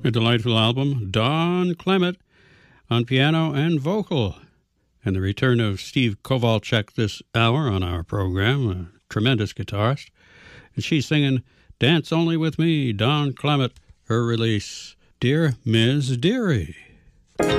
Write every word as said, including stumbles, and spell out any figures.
A delightful album, Don Clement on piano and vocal. And the return of Steve Kovalchuk this hour on our program, a tremendous guitarist. And she's singing Dance Only With Me, Don Clement, her release, Dear Miz Dearie.